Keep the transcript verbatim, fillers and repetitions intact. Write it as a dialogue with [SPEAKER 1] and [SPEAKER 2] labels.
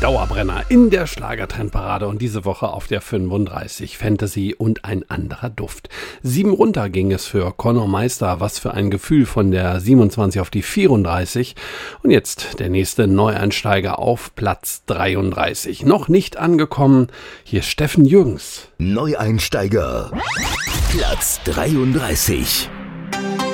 [SPEAKER 1] Dauerbrenner in der Schlagertrendparade und diese Woche auf der fünfunddreißig Fantasy und ein anderer Duft. Sieben runter ging es für Conor Meister, was für ein Gefühl von der siebenundzwanzig auf die vierunddreißig und jetzt der nächste Neueinsteiger auf Platz dreiunddreißig. Noch nicht angekommen, hier Steffen Jürgens.
[SPEAKER 2] Neueinsteiger, Platz dreiunddreißig.